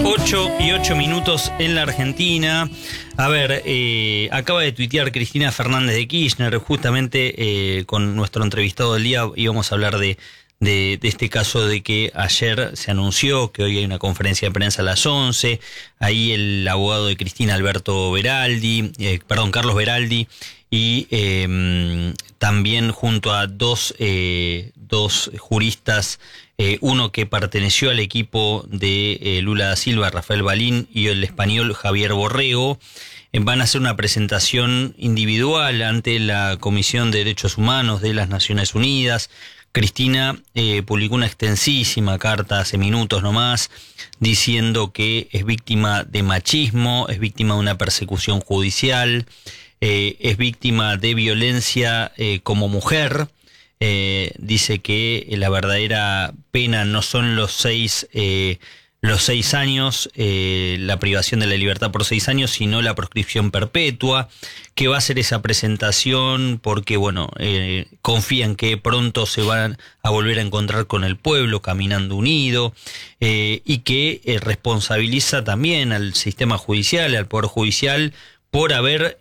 8:08 en la Argentina. A ver, acaba de tuitear Cristina Fernández de Kirchner, justamente con nuestro entrevistado del día íbamos a hablar de este caso de que ayer se anunció que hoy hay una conferencia de prensa a las 11, ahí el abogado de Cristina, Carlos Beraldi, y también junto a dos juristas, uno que perteneció al equipo de Lula da Silva, Rafael Balín, y el español Javier Borrego, van a hacer una presentación individual ante la Comisión de Derechos Humanos de las Naciones Unidas. Cristina publicó una extensísima carta hace minutos nomás, diciendo que es víctima de machismo, es víctima de una persecución judicial, es víctima de violencia como mujer. Dice que la verdadera pena no son los 6 años, la privación de la libertad por 6 años, sino la proscripción perpetua, que va a hacer esa presentación porque, confían que pronto se van a volver a encontrar con el pueblo caminando unido, y que responsabiliza también al sistema judicial, al Poder Judicial, por haber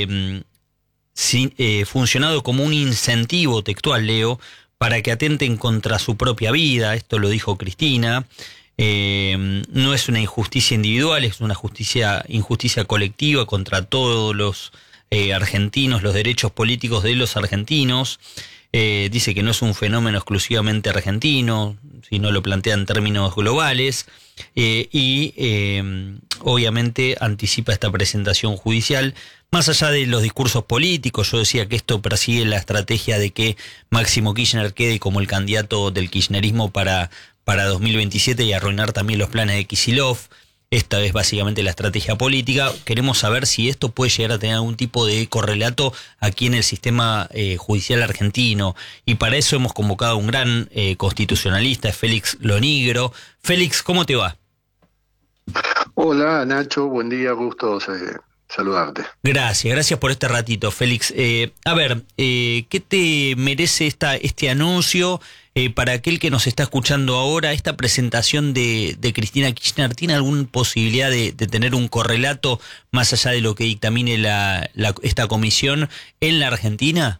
funcionado como un incentivo textual, Leo, para que atenten contra su propia vida. Esto lo dijo Cristina. No es una injusticia individual, es una injusticia colectiva contra todos los argentinos, los derechos políticos de los argentinos. Dice que no es un fenómeno exclusivamente argentino, sino lo plantea en términos globales, y obviamente anticipa esta presentación judicial. Más allá de los discursos políticos, yo decía que esto persigue la estrategia de que Máximo Kirchner quede como el candidato del kirchnerismo para 2027 y arruinar también los planes de Kicillof. Esta es básicamente la estrategia política. Queremos saber si esto puede llegar a tener algún tipo de correlato aquí en el sistema judicial argentino. Y para eso hemos convocado a un gran constitucionalista, Félix Lonigro. Félix, ¿cómo te va? Hola, Nacho, buen día, gusto saludarte. Gracias por este ratito, Félix. ¿Qué te merece este anuncio? Para aquel que nos está escuchando ahora, esta presentación de Cristina Kirchner, ¿tiene alguna posibilidad de tener un correlato más allá de lo que dictamine esta comisión en la Argentina?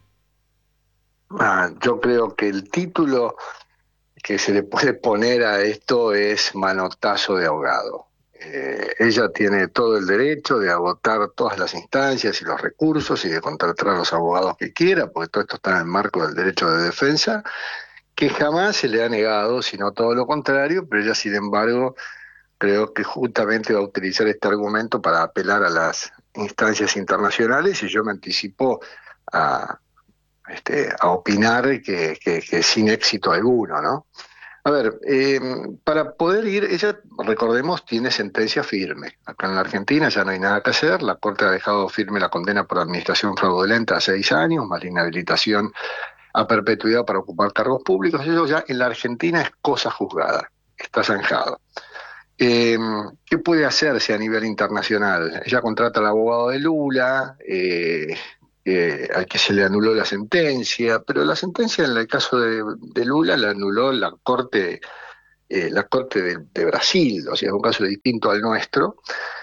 Yo creo que el título que se le puede poner a esto es manotazo de ahogado. Ella tiene todo el derecho de agotar todas las instancias y los recursos y de contratar a los abogados que quiera, porque todo esto está en el marco del derecho de defensa, que jamás se le ha negado, sino todo lo contrario, pero ella, sin embargo, creo que justamente va a utilizar este argumento para apelar a las instancias internacionales, y yo me anticipo a opinar que sin éxito alguno, ¿no? A ver, para poder ir, ella, recordemos, tiene sentencia firme. Acá en la Argentina ya no hay nada que hacer, la Corte ha dejado firme la condena por administración fraudulenta a 6 años, más la inhabilitación a perpetuidad para ocupar cargos públicos. Eso ya en la Argentina es cosa juzgada, está zanjado. ¿Qué puede hacerse a nivel internacional? Ella contrata al abogado de Lula, al que se le anuló la sentencia, pero la sentencia en el caso de Lula la anuló la Corte de Brasil, o sea, es un caso distinto al nuestro.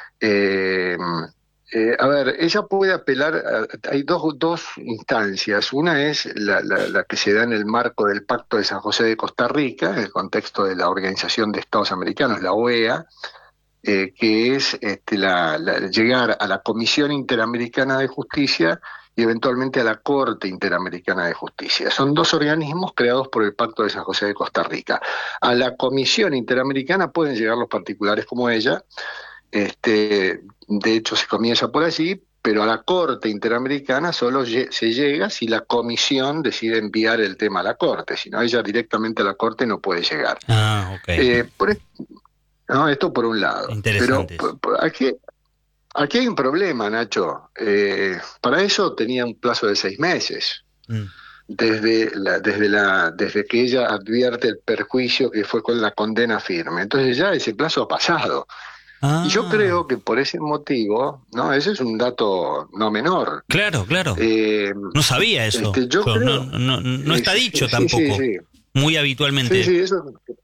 Ella puede apelar, hay dos instancias. Una es la que se da en el marco del Pacto de San José de Costa Rica, en el contexto de la Organización de Estados Americanos, la OEA, que es llegar a la Comisión Interamericana de Justicia y eventualmente a la Corte Interamericana de Justicia. Son dos organismos creados por el Pacto de San José de Costa Rica. A la Comisión Interamericana pueden llegar los particulares como ella. De hecho, se comienza por allí, pero a la Corte Interamericana solo se llega si la Comisión decide enviar el tema a la Corte, si no, ella directamente a la Corte no puede llegar. Esto por un lado. Interesante. Pero aquí hay un problema, Nacho. Para eso tenía un plazo de 6 meses. Desde que ella advierte el perjuicio que fue con la condena firme. Entonces ya ese plazo ha pasado. Y yo creo que por ese motivo, ¿no? Ese es un dato no menor. Claro. No sabía eso. Yo creo, no está dicho tampoco. Sí. Muy habitualmente. Sí, eso.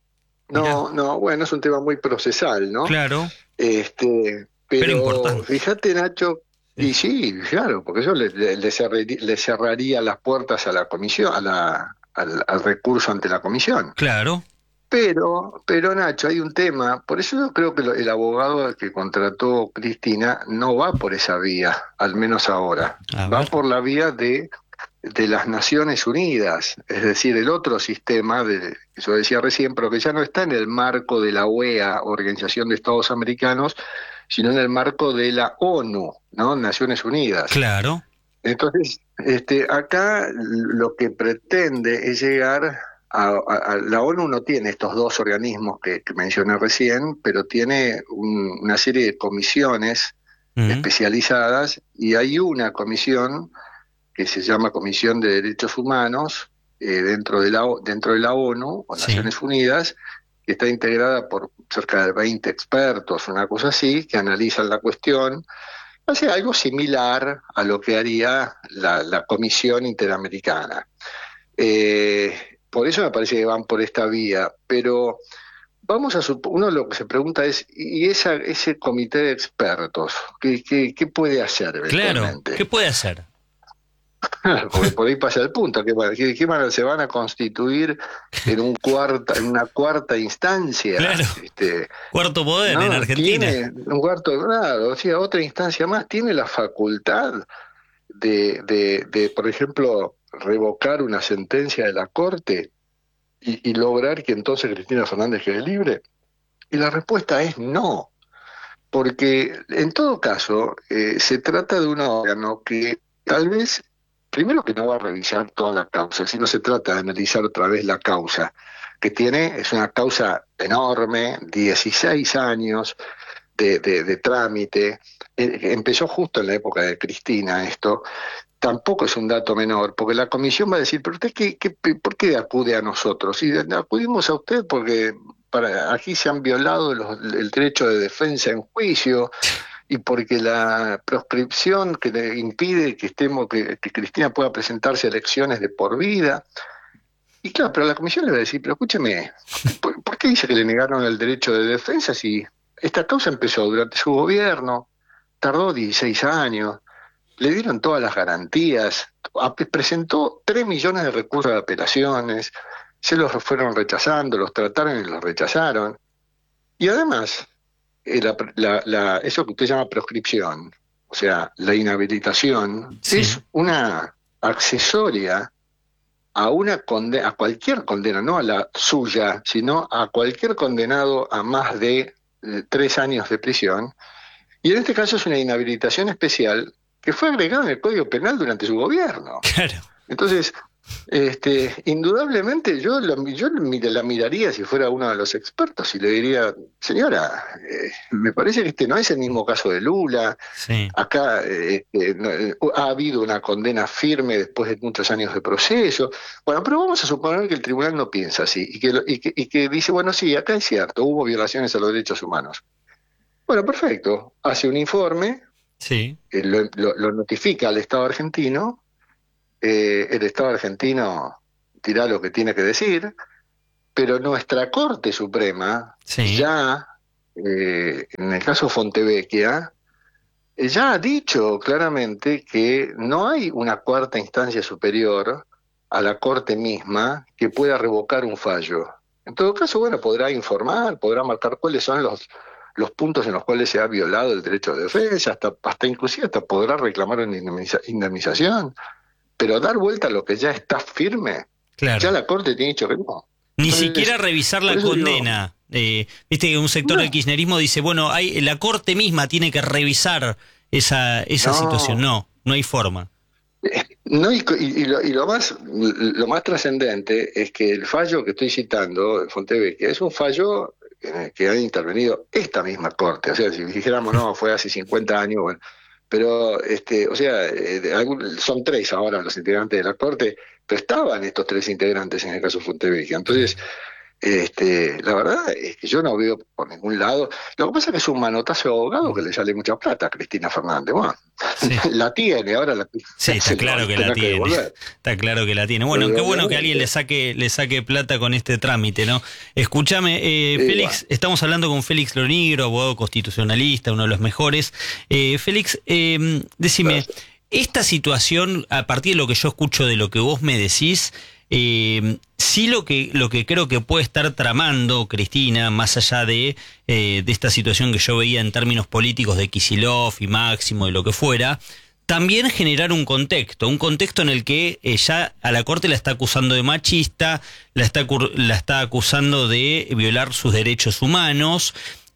Mirá, no, bueno, es un tema muy procesal, ¿no? claro, pero Pero importante. fíjate, Nacho, Sí. y sí, claro, porque yo le cerraría las puertas a la comisión, al recurso ante la comisión. Claro, Pero Nacho, hay un tema, por eso yo creo que el abogado que contrató Cristina no va por esa vía, al menos ahora. a Va ver. por la vía de las Naciones Unidas, es decir, el otro sistema que yo decía recién, pero que ya no está en el marco de la OEA, Organización de Estados Americanos, sino en el marco de la ONU, ¿no? Naciones Unidas. Claro, Entonces, acá lo que pretende es llegar la ONU no tiene estos dos organismos que mencioné recién, pero tiene una serie de comisiones mm, especializadas y hay una comisión que se llama Comisión de Derechos Humanos dentro de la ONU o sí, Naciones Unidas, que está integrada por cerca de 20 expertos, una cosa así, que analizan la cuestión. Hace algo similar a lo que haría la Comisión Interamericana. Por eso me parece que van por esta vía, pero uno lo que se pregunta es, ¿y ese comité de expertos, qué puede hacer claro. ¿Qué eventualmente? puede hacer? Porque por ahí pasa el punto, se van a constituir en una cuarta instancia, Claro, cuarto poder en ¿no? Argentina. Tiene un cuarto grado, o sea, otra instancia más, tiene la facultad por ejemplo, revocar una sentencia de la Corte y lograr que entonces Cristina Fernández quede libre. Y la respuesta es no, porque en todo caso se trata de un órgano que tal vez, primero que no va a revisar toda la causa, sino se trata de analizar otra vez la causa que tiene, es una causa enorme, 16 años de trámite. Empezó justo en la época de Cristina esto, tampoco es un dato menor, porque la comisión va a decir, pero usted ¿por qué acude a nosotros? Y acudimos a usted porque aquí se han violado el derecho de defensa en juicio y porque la proscripción que le impide que Cristina pueda presentarse a elecciones de por vida. Y claro, pero la comisión le va a decir, pero escúcheme, ¿por qué dice que le negaron el derecho de defensa si esta causa empezó durante su gobierno, tardó 16 años? Le dieron todas las garantías, presentó 3 millones de recursos de apelaciones, se los fueron rechazando, los trataron y los rechazaron. Y además, eso que usted llama proscripción, o sea, la inhabilitación, es Sí, una accesoria a cualquier condena, no a la suya, sino a cualquier condenado a más de 3 años de prisión. Y en este caso es una inhabilitación especial que fue agregada en el Código Penal durante su gobierno. claro. Entonces, indudablemente la miraría si fuera uno de los expertos y le diría, señora, me parece que este no es el mismo caso de Lula. Sí. Acá ha habido una condena firme después de muchos años de proceso. Bueno, pero vamos a suponer que el tribunal no piensa así y que dice, bueno, sí, acá es cierto, hubo violaciones a los derechos humanos. Bueno, perfecto. Hace un informe, Sí, lo notifica al Estado argentino, el Estado argentino dirá lo que tiene que decir, pero nuestra Corte Suprema sí, ya, en el caso Fontevecchia, ya ha dicho claramente que no hay una cuarta instancia superior a la Corte misma que pueda revocar un fallo. En todo caso, bueno, podrá informar, podrá marcar cuáles son los puntos en los cuales se ha violado el derecho de defensa, hasta inclusive hasta podrá reclamar una indemnización, pero dar vuelta a lo que ya está firme, ya claro. la Corte tiene dicho que no. Ni Entonces, siquiera revisar por la eso digo, condena. Viste que un sector del no, kirchnerismo dice, bueno, la corte misma tiene que revisar esa situación. no. No, no hay forma. No, lo más trascendente es que el fallo que estoy citando, de Fontevecchia, es un fallo en el que ha intervenido esta misma Corte. O sea, si dijéramos, no, fue hace 50 años, bueno, pero, o sea, son 3 ahora los integrantes de la Corte, pero estaban estos 3 integrantes en el caso Fontevecchia. Entonces, Claro. La verdad es que yo no veo por ningún lado. Lo que pasa es que es un manotazo de abogado que le sale mucha plata a Cristina Fernández. Bueno, Sí. la tiene, ahora Sí, está se lo va claro a que la tener que tiene. devolver. Está claro que la tiene. Bueno, qué bueno que alguien Obviamente. le saque plata con este trámite, ¿no? Escúchame, Y bueno, Félix, estamos hablando con Félix Lonigro, abogado constitucionalista, uno de los mejores. Félix, decime, gracias. esta situación, a partir de lo que yo escucho de lo que vos me decís, sí lo que creo que puede estar tramando Cristina, más allá de esta situación que yo veía en términos políticos de Kicillof y Máximo y lo que fuera, también generar un contexto en el que ya a la Corte la está acusando de machista, la está acusando de violar sus derechos humanos,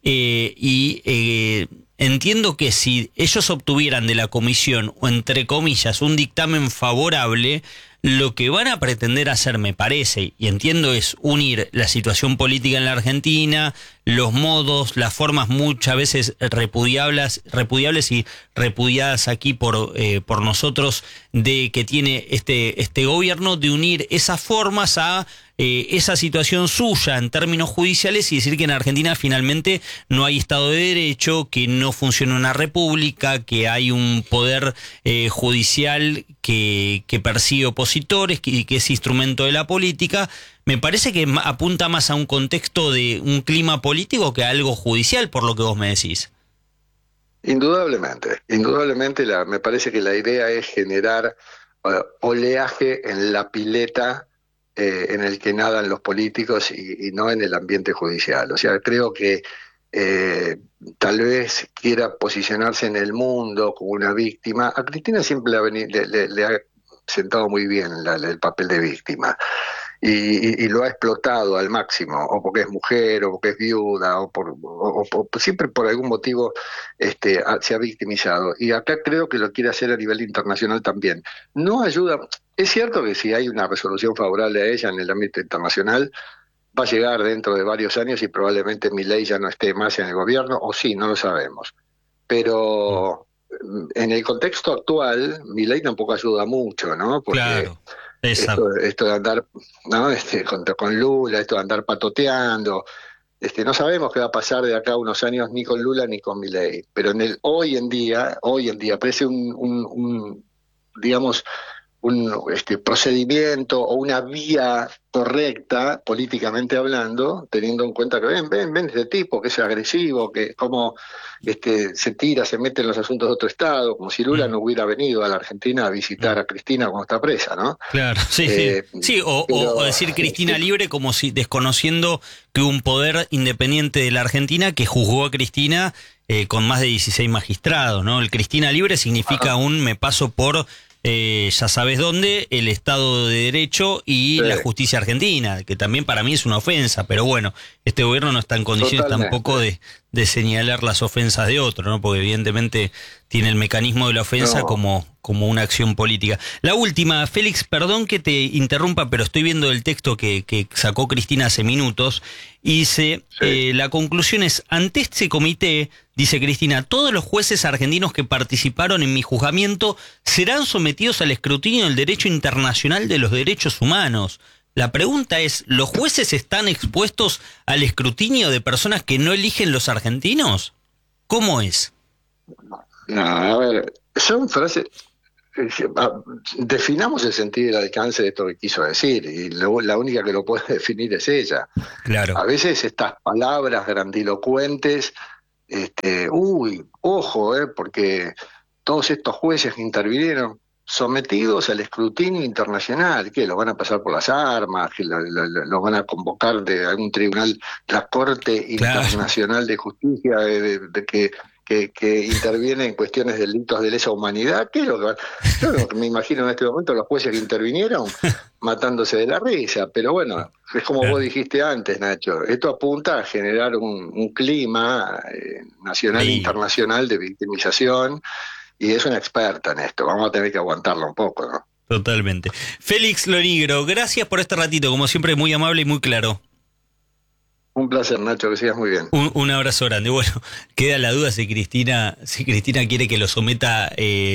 entiendo que si ellos obtuvieran de la comisión, o entre comillas, un dictamen favorable, lo que van a pretender hacer, me parece, y entiendo, es unir la situación política en la Argentina, los modos, las formas muchas veces repudiables y repudiadas aquí por nosotros, de que tiene este gobierno, de unir esas formas a esa situación suya en términos judiciales y decir que en Argentina finalmente no hay Estado de Derecho, que no funciona una república, que hay un poder judicial que persigue opositores y que es instrumento de la política. Me parece que apunta más a un contexto de un clima político que a algo judicial, por lo que vos me decís. Indudablemente, indudablemente me parece que la idea es generar oleaje en la pileta en el que nadan los políticos y no en el ambiente judicial. O sea, creo que eh, tal vez quiera posicionarse en el mundo como una víctima. A Cristina siempre le ha sentado muy bien el papel de víctima y lo ha explotado al máximo, o porque es mujer, o porque es viuda, o siempre por algún motivo se ha victimizado. Y acá creo que lo quiere hacer a nivel internacional también. No ayuda, es cierto que si hay una resolución favorable a ella en el ámbito internacional, va a llegar dentro de varios años y probablemente Milei ya no esté más en el gobierno, o sí, no lo sabemos. Pero en el contexto actual, Milei tampoco ayuda mucho, ¿no? Porque Claro, esa. esto de andar, ¿no? Con Lula, esto de andar patoteando, no sabemos qué va a pasar de acá a unos años ni con Lula ni con Milei, pero en el hoy en día parece digamos, un procedimiento o una vía correcta, políticamente hablando, teniendo en cuenta que ven este tipo, que es agresivo, que como se tira, se mete en los asuntos de otro estado, como si Lula no hubiera venido a la Argentina a visitar a Cristina cuando está presa, ¿no? Claro, sí, sí. Eh, Sí, o pero decir Cristina libre como si desconociendo que hubo un poder independiente de la Argentina que juzgó a Cristina con más de 16 magistrados, ¿no? El Cristina libre significa un me paso por ya sabes dónde, el Estado de Derecho y la sí, justicia argentina, que también para mí es una ofensa, pero bueno, este gobierno no está en condiciones tampoco totalmente. de señalar las ofensas de otro, ¿no? Porque evidentemente tiene el mecanismo de la ofensa No, como una acción política. La última, Félix, perdón que te interrumpa, pero estoy viendo el texto que sacó Cristina hace minutos, y dice, sí. la conclusión es, ante este comité, dice Cristina, todos los jueces argentinos que participaron en mi juzgamiento serán sometidos al escrutinio del derecho internacional de los derechos humanos. La pregunta es, ¿los jueces están expuestos al escrutinio de personas que no eligen los argentinos? ¿Cómo es? No, a ver, son frases. Definamos el sentido y el alcance de esto que quiso decir, y la única que lo puede definir es ella. Claro. A veces estas palabras grandilocuentes, ojo, porque todos estos jueces que intervinieron sometidos al escrutinio internacional, que lo van a pasar por las armas, que lo van a convocar de algún tribunal, la Corte Claro, Internacional de Justicia, que interviene en cuestiones de delitos de lesa humanidad. ¿Qué es lo que yo lo que me imagino en este momento los jueces que intervinieron matándose de la risa, pero bueno, es como vos claro. dijiste antes, Nacho, esto apunta a generar un clima nacional e Ahí, internacional de victimización y es una experta en esto, vamos a tener que aguantarlo un poco, ¿no? totalmente. Félix Lonigro, gracias por este ratito, como siempre muy amable y muy claro. Un placer, Nacho, que sigas muy bien. Un abrazo grande. Bueno, queda la duda si Cristina quiere que lo sometan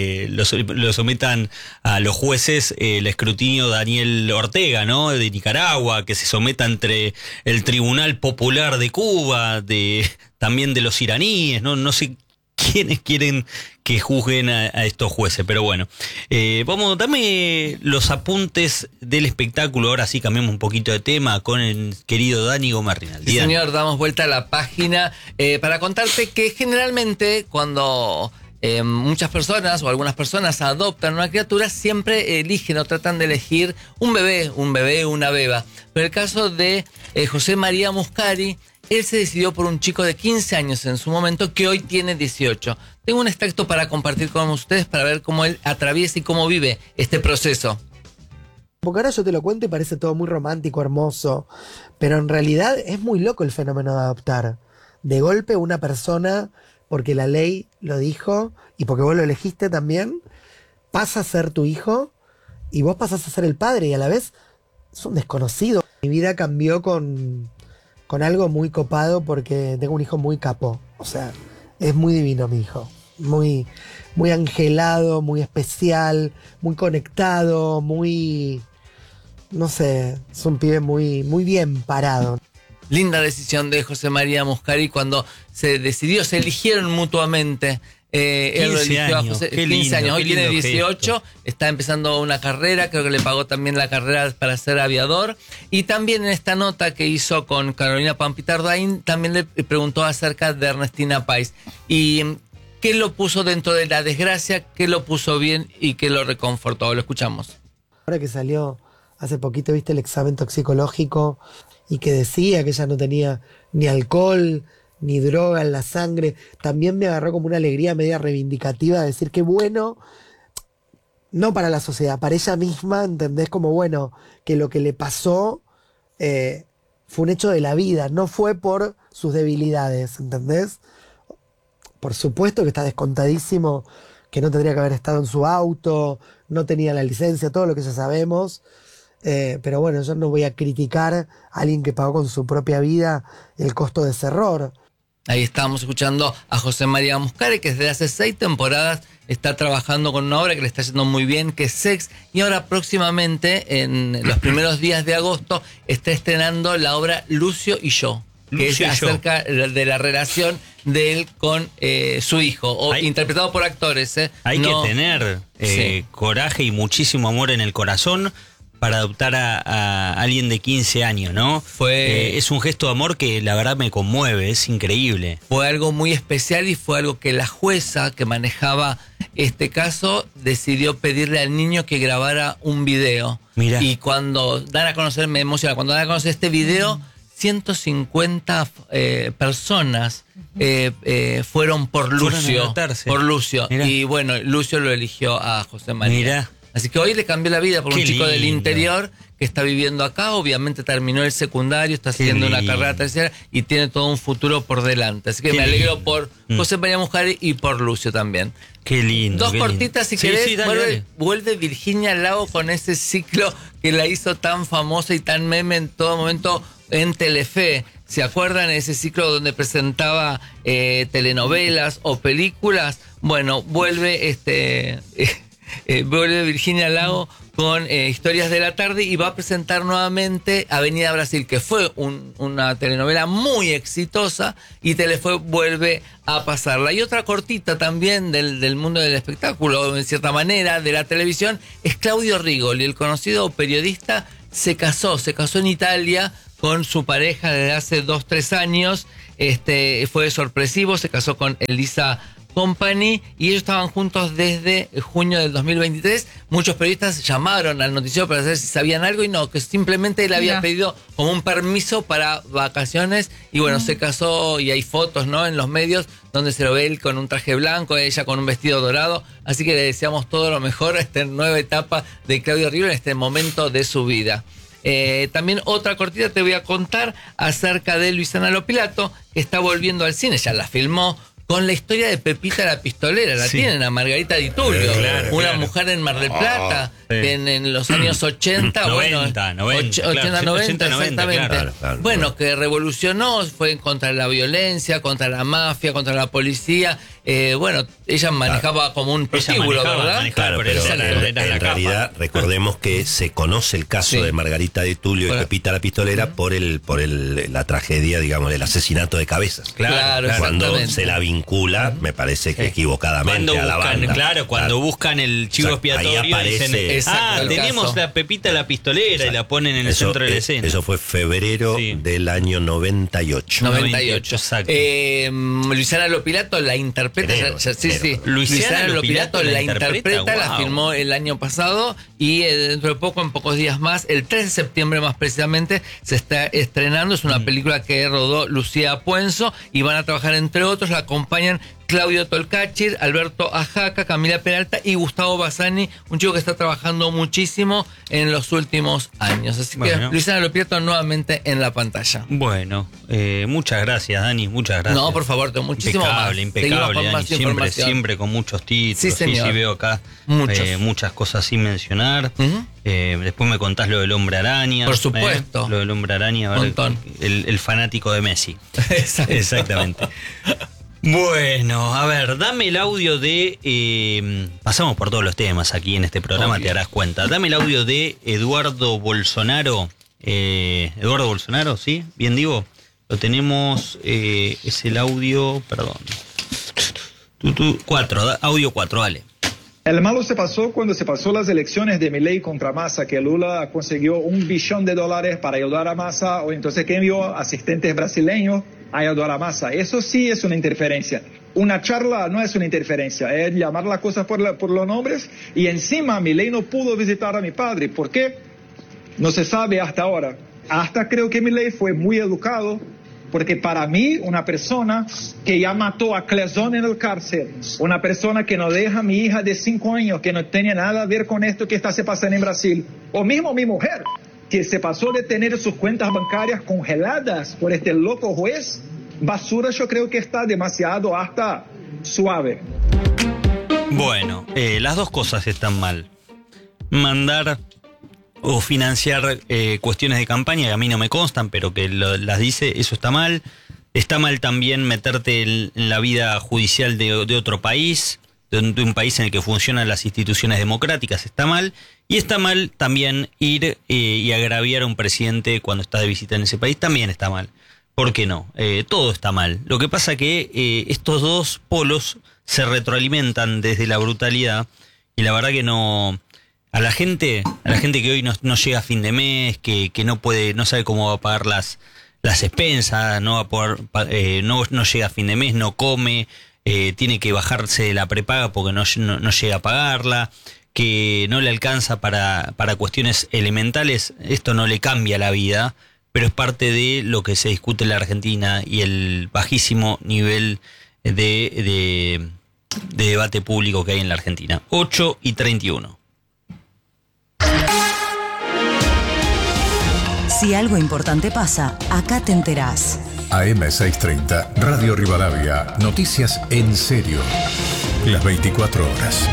a los jueces el escrutinio Daniel Ortega, ¿no? De Nicaragua, que se someta entre el Tribunal Popular de Cuba, también de los iraníes, ¿no? No sé quiénes quieren que juzguen a estos jueces, pero bueno. Dame los apuntes del espectáculo, ahora sí cambiamos un poquito de tema con el querido Dani Gómez Rinaldi. Sí, señor, damos vuelta a la página para contarte que generalmente cuando muchas personas o algunas personas adoptan una criatura, siempre eligen o tratan de elegir un bebé, una beba. Pero el caso de José María Muscari, él se decidió por un chico de 15 años en su momento, que hoy tiene 18. Tengo un extracto para compartir con ustedes para ver cómo él atraviesa y cómo vive este proceso. Porque ahora yo te lo cuento y parece todo muy romántico, hermoso, pero en realidad es muy loco el fenómeno de adoptar. De golpe una persona, porque la ley lo dijo y porque vos lo elegiste también, pasa a ser tu hijo y vos pasás a ser el padre y a la vez es un desconocido. Mi vida cambió con algo muy copado porque tengo un hijo muy capo. O sea, es muy divino mi hijo. Muy, muy angelado, muy especial, muy conectado, muy... No sé, es un pibe muy, muy bien parado. Linda decisión de José María Muscari cuando se eligieron mutuamente. Él lo eligió a José, 15 años, hoy tiene 18, gesto. Está empezando una carrera, creo que le pagó también la carrera para ser aviador. Y también en esta nota que hizo con Carolina Pampitard-Dain, también le preguntó acerca de Ernestina Pais. Y qué lo puso dentro de la desgracia, qué lo puso bien y qué lo reconfortó. Lo escuchamos. Ahora que salió hace poquito, viste el examen toxicológico y que decía que ella no tenía ni alcohol ni droga en la sangre, también me agarró como una alegría media reivindicativa de decir que bueno, no para la sociedad, para ella misma, ¿entendés? Como bueno, que lo que le pasó fue un hecho de la vida, no fue por sus debilidades, ¿entendés? Por supuesto que está descontadísimo que no tendría que haber estado en su auto, no tenía la licencia, todo lo que ya sabemos. Pero bueno, yo no voy a criticar a alguien que pagó con su propia vida el costo de ese error. Ahí estábamos escuchando a José María Muscari, que desde hace 6 temporadas está trabajando con una obra que le está yendo muy bien, que es Sex, y ahora próximamente, en los primeros días de agosto, está estrenando la obra Lucio y yo, que es acerca de la relación de él con su hijo, interpretado por actores. Hay que tener coraje y muchísimo amor en el corazón para adoptar a alguien de 15 años, ¿no? Es un gesto de amor que la verdad me conmueve, es increíble. Fue algo muy especial y fue algo que la jueza que manejaba este caso decidió pedirle al niño que grabara un video. Mirá. Y cuando dan a conocer, me emociona, cuando dan a conocer este video, 150 personas fueron por Lucio. Por Lucio. Mirá. Y bueno, Lucio lo eligió a José María. Mirá. Así que hoy le cambió la vida por un chico del interior que está viviendo acá. Obviamente terminó el secundario, está haciendo una carrera terciaria y tiene todo un futuro por delante. Así que me alegro por José María Muscari y por Lucio también. Qué lindo. Dos cortitas si querés. Sí, dale. Vuelve Virginia Lago con ese ciclo que la hizo tan famosa y tan meme en todo momento en Telefe. ¿Se acuerdan de ese ciclo donde presentaba telenovelas o películas? Bueno, vuelve vuelve Virginia Lago con Historias de la Tarde y va a presentar nuevamente Avenida Brasil, que fue una telenovela muy exitosa y Telefe vuelve a pasarla. Y otra cortita también del mundo del espectáculo, en cierta manera, de la televisión, es Claudio Rigoli, el conocido periodista. Se casó en Italia con su pareja desde hace 2-3 años. Fue sorpresivo, se casó con Elisa Company y ellos estaban juntos desde junio del 2023. Muchos periodistas llamaron al noticiero para saber si sabían algo y no, que simplemente él había pedido como un permiso para vacaciones y bueno, se casó y hay fotos, ¿no?, en los medios donde se lo ve él con un traje blanco, ella con un vestido dorado, así que le deseamos todo lo mejor a esta nueva etapa de Claudio Rigoli en este momento de su vida. También otra cortita te voy a contar acerca de Luisana Lopilato, que está volviendo al cine, ya la filmó con la historia de Pepita la Pistolera. La tienen a Margarita Di Tulio, una mujer en Mar del Plata, en los años 80, 90, 90, exactamente. Claro. Bueno, que revolucionó, fue contra la violencia, contra la mafia, contra la policía. Bueno, ella manejaba como un prostíbulo, ¿verdad? Claro, pero en realidad recordemos que se conoce el caso de Margarita Di Tulio y Pepita la Pistolera por la tragedia, digamos, del asesinato de Cabezas. Claro, cuando se la vincula, me parece que equivocadamente a la banda. Claro, cuando buscan el chivo expiatorio, ahí aparece, dicen, tenemos la Pepita la Pistolera, y la ponen en el centro de la escena. Eso fue febrero del año 98. 98, exacto. Luciana Lopilato la interpreta. Luciana Lopilato la interpreta, la filmó el año pasado y dentro de poco, en pocos días más, el 3 de septiembre más precisamente, se está estrenando. Es una película que rodó Lucía Puenzo y van a trabajar, entre otros, la acompañan Claudio Tolcachir, Alberto Ajaca, Camila Peralta y Gustavo Bassani, un chico que está trabajando muchísimo en los últimos años. Así que Luciana Lopilato nuevamente en la pantalla. Bueno, muchas gracias, Dani, muchas gracias. No, por favor, tengo muchísimo impecable, Dani, siempre con muchos títulos. Sí, señor. Sí, veo acá muchas cosas sin mencionar. Después me contás lo del Hombre Araña. Por supuesto. Lo del Hombre Araña, el fanático de Messi. Exactamente. Bueno, a ver, dame el audio de... pasamos por todos los temas aquí en este programa, te darás cuenta. Dame el audio de Eduardo Bolsonaro. Eduardo Bolsonaro, ¿sí? ¿Bien digo? Lo tenemos, es el audio, perdón. Audio 4, vale. El malo se pasó cuando se pasó las elecciones de Milei contra Massa, que Lula consiguió $1 billón para ayudar a Massa, o entonces que envió asistentes brasileños a ayudar a Massa. Eso sí es una interferencia. Una charla no es una interferencia, es llamar las cosas por los nombres. Y encima Milei no pudo visitar a mi padre. ¿Por qué? No se sabe hasta ahora. Hasta creo que Milei fue muy educado, porque para mí, una persona que ya mató a Clezón en el cárcel, una persona que no deja a mi hija de 5 años, que no tenía nada a ver con esto que se pasando en Brasil, o mismo mi mujer, que se pasó de tener sus cuentas bancarias congeladas por este loco juez, basura, yo creo que está demasiado hasta suave. Bueno, las dos cosas están mal. Mandar o financiar cuestiones de campaña que a mí no me constan, pero que las dice, eso está mal. Está mal también meterte en la vida judicial de otro país, de un país en el que funcionan las instituciones democráticas, está mal. Y está mal también ir y agraviar a un presidente cuando está de visita en ese país, también está mal. ¿Por qué no? Todo está mal. Lo que pasa que estos dos polos se retroalimentan desde la brutalidad, y la verdad que no... A la gente que hoy no llega a fin de mes, que no sabe cómo va a pagar las expensas, no va a poder, no llega a fin de mes, no come, tiene que bajarse de la prepaga porque no llega a pagarla, que no le alcanza para cuestiones elementales, esto no le cambia la vida, pero es parte de lo que se discute en la Argentina y el bajísimo nivel de debate público que hay en la Argentina. 8:31. Si algo importante pasa, acá te enterás. AM630, Radio Rivadavia, noticias en serio. Las 24 horas.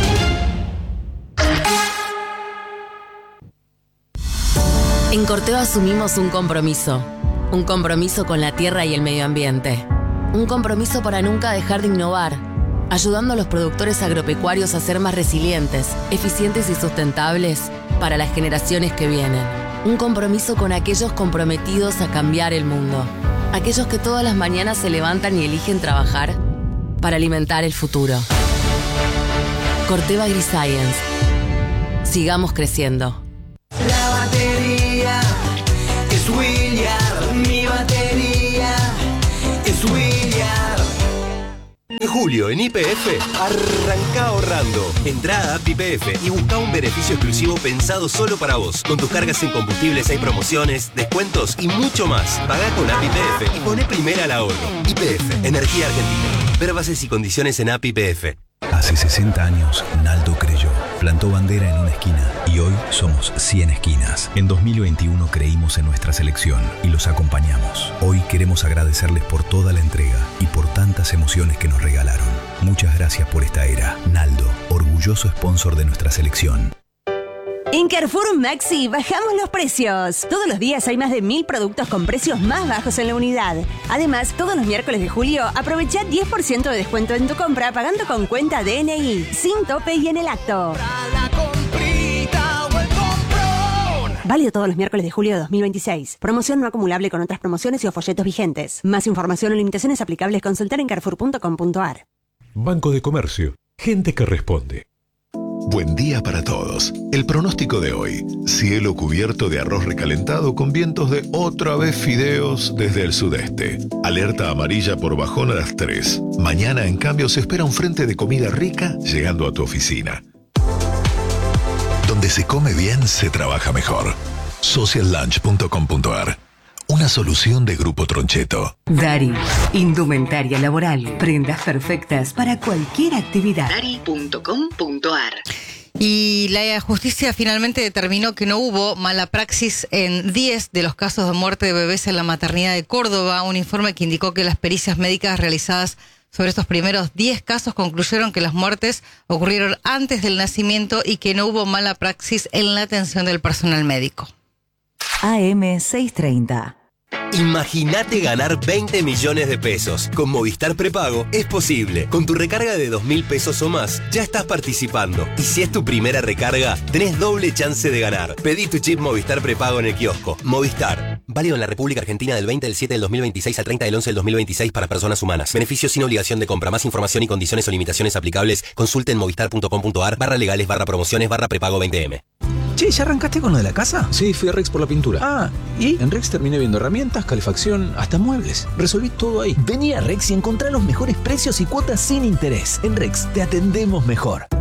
En Corteva asumimos un compromiso con la tierra y el medio ambiente. Un compromiso para nunca dejar de innovar, ayudando a los productores agropecuarios a ser más resilientes, eficientes y sustentables para las generaciones que vienen. Un compromiso con aquellos comprometidos a cambiar el mundo. Aquellos que todas las mañanas se levantan y eligen trabajar para alimentar el futuro. Corteva AgriScience. Sigamos creciendo. La batería es William. Mi batería es William. En julio, en YPF, arranca ahorrando. Entrá a App YPF y busca un beneficio exclusivo pensado solo para vos. Con tus cargas en combustibles hay promociones, descuentos y mucho más. Pagá con App YPF y poné primera al ahorro. YPF, Energía Argentina. Ver bases y condiciones en App YPF. Hace 60 años, Naldo creyó, plantó bandera en una esquina y hoy somos 100 esquinas. En 2021 creímos en nuestra selección y los acompañamos. Hoy queremos agradecerles por toda la entrega y por tantas emociones que nos regalaron. Muchas gracias por esta era. Naldo, orgulloso sponsor de nuestra selección. En Carrefour Maxi bajamos los precios. Todos los días hay más de 1000 productos con precios más bajos en la unidad. Además, todos los miércoles de julio aprovecha 10% de descuento en tu compra pagando con cuenta DNI, sin tope y en el acto. Válido todos los miércoles de julio de 2026. Promoción no acumulable con otras promociones y o folletos vigentes. Más información o limitaciones aplicables consultar en carrefour.com.ar. Banco de Comercio. Gente que responde. Buen día para todos. El pronóstico de hoy. Cielo cubierto de arroz recalentado con vientos de otra vez fideos desde el sudeste. Alerta amarilla por bajón a las 3. Mañana, en cambio, se espera un frente de comida rica llegando a tu oficina. Donde se come bien, se trabaja mejor. Sociallunch.com.ar. Una solución de Grupo Troncheto. Dari, indumentaria laboral, prendas perfectas para cualquier actividad. Dari.com.ar. Y la justicia finalmente determinó que no hubo mala praxis en 10 de los casos de muerte de bebés en la maternidad de Córdoba. Un informe que indicó que las pericias médicas realizadas sobre estos primeros 10 casos concluyeron que las muertes ocurrieron antes del nacimiento y que no hubo mala praxis en la atención del personal médico. AM 630. Imagínate ganar 20 millones de pesos. Con Movistar Prepago es posible. Con tu recarga de 2.000 pesos o más, ya estás participando. Y si es tu primera recarga, tenés doble chance de ganar. Pedí tu chip Movistar Prepago en el kiosco. Movistar. Válido en la República Argentina del 20 del 7 del 2026 al 30 del 11 del 2026 para personas humanas. Beneficios sin obligación de compra. Más información y condiciones o limitaciones aplicables. Consulte en movistar.com.ar/legales/prepago 20M. Che, ¿ya arrancaste con lo de la casa? Sí, fui a Rex por la pintura. Ah, ¿y? En Rex terminé viendo herramientas, calefacción, hasta muebles. Resolví todo ahí. Vení a Rex y encontrá los mejores precios y cuotas sin interés. En Rex te atendemos mejor.